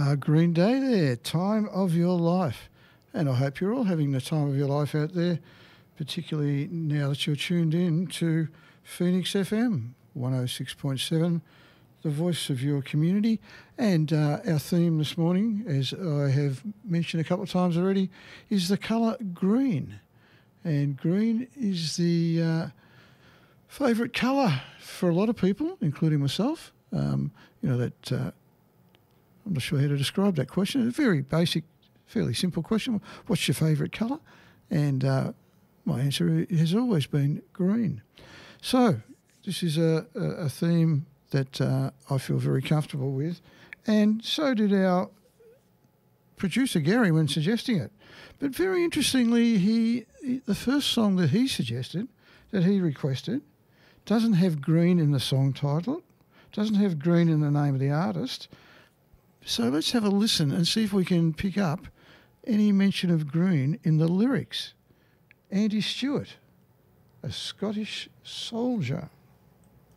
Green Day there, Time of Your Life. And I hope you're all having the time of your life out there, particularly now that you're tuned in to Phoenix FM 106.7, the voice of your community. And our theme this morning, as I have mentioned a couple of times already, is the colour green. And green is the favourite colour for a lot of people, including myself. I'm not sure how to describe that question. It's a very basic, fairly simple question. What's your favourite colour? And my answer has always been green. So this is a theme that I feel very comfortable with, and so did our producer Gary when suggesting it. But very interestingly, the first song that he suggested, that he requested, doesn't have green in the song title, doesn't have green in the name of the artist. So let's have a listen and see if we can pick up any mention of green in the lyrics. Andy Stewart, A Scottish Soldier.